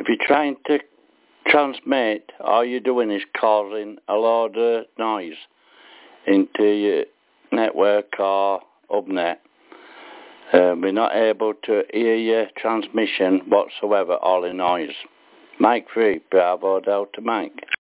If you're trying to transmit, all you're doing is causing a lot of noise into your network or hubnet. We're not able to hear your transmission whatsoever, all in noise. Mike 3, Bravo Delta Mike.